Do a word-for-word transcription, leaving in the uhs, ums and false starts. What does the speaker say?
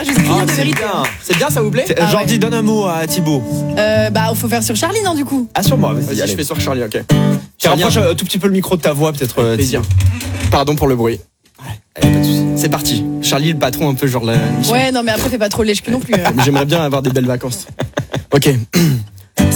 je vous ai Ah, de c'est vérité. bien. C'est bien, ça vous plaît? Ah, Jordi, ouais. donne un mot à Thibaut. Euh, bah, faut faire sur Charlie, non, du coup? Ah, sur moi, vas-y, Vas-y, allez. je fais sur Charlie, ok. Tiens, Charlie, rapproche un tout petit peu le micro de ta voix, peut-être. euh, plaisir. Pardon pour le bruit. Allez, pas de soucis. C'est parti. Charlie, le patron, un peu genre la mission. Ouais, non, mais après, fais pas trop lèche-cul non plus. euh. J'aimerais bien avoir des belles vacances. Ok.